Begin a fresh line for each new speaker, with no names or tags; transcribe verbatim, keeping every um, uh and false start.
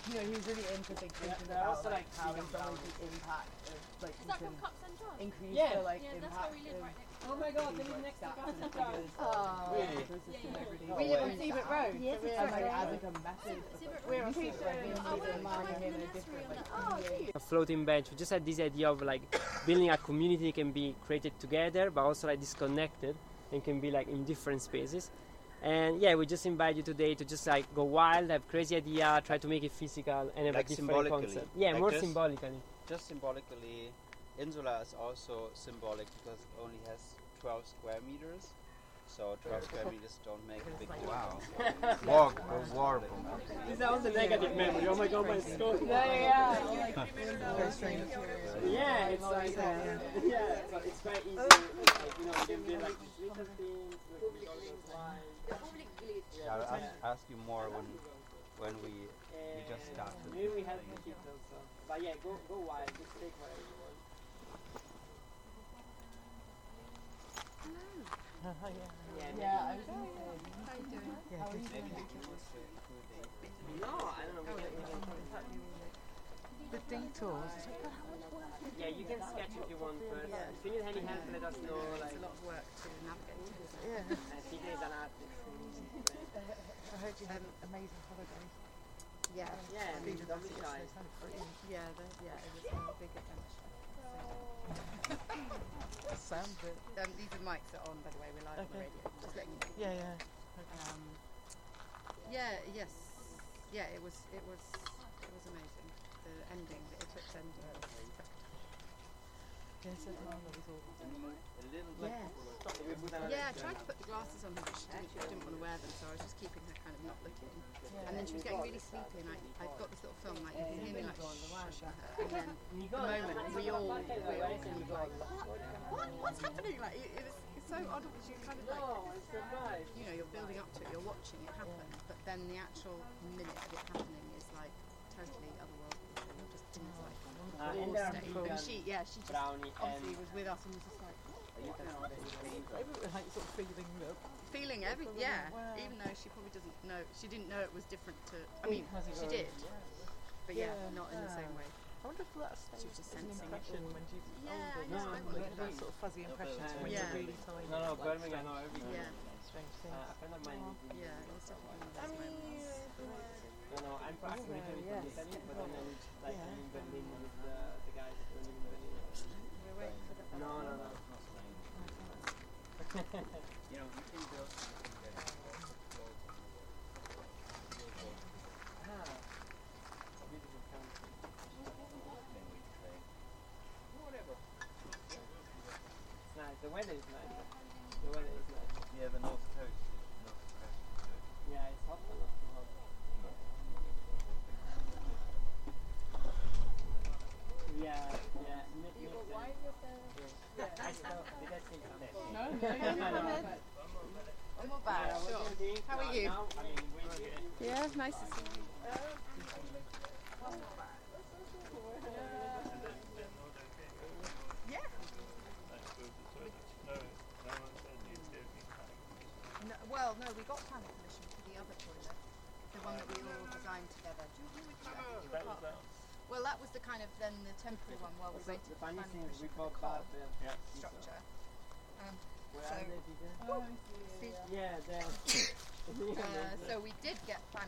you know, he was really into thinking
Yeah,
about
also
like,
like
how
vegan
it's like
boundaries.
the impact of like
Is
you
that
can
from Cup Central?
increase
Yeah.
the like
Yeah, that's
impact
where we live
of
right next
Oh my god, they
these,
live
like,
next to
stats
Cup
and
Central.
figures
Oh.
of
Really?
ecosystem
Yeah, yeah.
degradation.
No
We live on
way.
Seabrook Road.
Yes,
so we're
and like
right
as
there.
like a message of,
Seabrook
like,
We're on
we should,
Seabrook
like,
Road.
we
Oh,
should
wait,
remind
I went
him
in the
of
nursery
different,
on
like,
that. Oh,
communities.
cute.
A floating bench. We just had this idea of like building a community can be created together, but also like disconnected and can be like in different spaces. And yeah, we just invite you today to just like go wild, have crazy idea, try to make it physical, and have
Like
a different
symbolically.
concept. Yeah,
Like
more
just-
symbolically.
Just symbolically, Insula is also symbolic because it only has twelve square meters. So twelve square meters don't make a big difference.
Wow. War, a war bomb.
This was a negative memory. Oh my god, my skull.
Yeah, yeah, yeah. Very strange material.
Yeah, it's like
Yeah.
yeah, so it's very easy. Like, you know, you can build like these little things with with all those lines.
Yeah, I'll ask, ask you more when when we we just
And
started.
Maybe we have the kids also. But yeah, go go wild. Just take whatever you want. Yeah,
Yeah, I was gonna say.
How you doing?
How are you doing?
no, I don't know. We can, we can,
The detours.
yeah, you can sketch if you want first.
Yeah.
If you need any help, let us know. Like,
It's a lot of work to navigate.
Yeah.
uh, Peter is an artist.
I heard you had an amazing holiday. Yeah.
Yeah, and
Food and
lovely
beverage,
guys.
so it sounded brilliant. Yeah, the, yeah, it was a big adventure.
Sounds it.
Um, these are mics that are on, by the way. We're live on the
Okay.
radio. Just letting you know.
Yeah, yeah.
Um, yeah, yes, yeah. It was, it was, it was amazing. The ending, the eclipse ending. Was
Yeah, so the one that was all.
yeah. Yeah, I tried to put the glasses on her, but she didn't, she didn't want to wear them, so I was just keeping her kind of not looking. And then she was getting really sleepy, and I, I'd got this little film, like you can hear me like shushing her, and then the moment we all, we all kind of like, what, what's happening? Like it, it was it's so odd because you kind of like, you know, you're building up to it, you're watching it happen, but then the actual minute of it happening is like totally otherworldly. And just things like
Uh, and
awe
there are
state.
vegan
And she, yeah, she just
brownie
obviously
and
was with us and was just like
Like sort of feeling the
feeling every,
Probably,
yeah,
wow.
even though she probably doesn't know, she didn't know it was different to, I mean,
As it
she
goes,
did, but yeah,
Yeah.
not in the same way.
I wonder if that stays
She was just
as an
sensing it
impression
all.
when she's
Yeah,
older.
I
doesn't
know,
it?
I
Like
wonder.
those sort of fuzzy impressions
Yeah.
when
Yeah.
you're really tiny.
no, no,
like
Birmingham, no,
strange-
everything.
Yeah,
Strange
Uh,
things.
a friend of mine lives in
yeah, it was definitely one of those moments.
No, no, I'm from
Oh,
originally
yes.
from Italy, but then I lived like
Yeah.
in Berlin with the, the guys that were living in Berlin.
We're waiting for the
No, no, no.
You know, you can build
Ah, beautiful country.
whatever.
It's nice. The weather is nice. The weather is nice.
Yeah, the North Coast is North Coast is good.
Yeah, it's hot, but not too hot. Yeah, yeah. Nick, Nick, yeah. I saw. Did I say something?
No, no, no, no, no. I'm not bad,
Yeah, what
sure.
do you think?
How are
Now-
you?
now, I mean, we, we,
Yeah, nice to see you. Yeah. No, well, no, we got planning permission for the other toilet, the one that we all designed together. Do you remember which one?
That was that.
Well, that was the kind of then the temporary one while we
also,
waited
the
for
funny
planning
thing is we
permission for
bought
the car
Barbell.
Yeah.
structure. Um,
Where
So-
are they, Peter?
see,
Yeah, there.
uh, so we did get planning